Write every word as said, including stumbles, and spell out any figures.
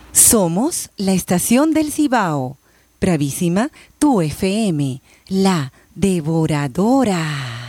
Somos la estación del Cibao. Bravísima, tu F M, la devoradora.